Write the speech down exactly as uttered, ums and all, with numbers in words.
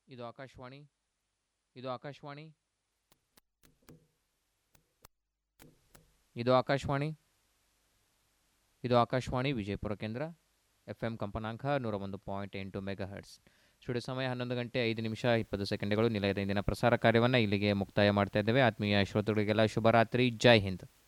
ಇದು ಆಕಾಶವಾಣಿ ಇದು ಆಕಾಶವಾಣಿ ಇದು ಆಕಾಶವಾಣಿ ಇದು ಆಕಾಶವಾಣಿ ವಿಜಯಪುರ ಕೇಂದ್ರ ಎಫ್ ಎಂ ಕಂಪನಾಂಕ ನೂರ ಒಂದು ಪಾಯಿಂಟ್ ಎಂಟು ಮೆಗಾ ಹರ್ಟ್ಸ್. ಸ್ಟುಡಿಯೋ ಸಮಯ ಹನ್ನೊಂದು ಗಂಟೆ ಐದು ನಿಮಿಷ ಇಪ್ಪತ್ತು ಸೆಕೆಂಡ್ಗಳು. ನಿಲಯದ ಇಂದಿನ ಪ್ರಸಾರ ಕಾರ್ಯವನ್ನು ಇಲ್ಲಿಗೆ ಮುಕ್ತಾಯ ಮಾಡ್ತಾ ಇದ್ದೇವೆ. ಆತ್ಮೀಯ ಶ್ರೋತೃಗಳಿಗೆಲ್ಲ ಶುಭರಾತ್ರಿ. ಜೈ ಹಿಂದ್.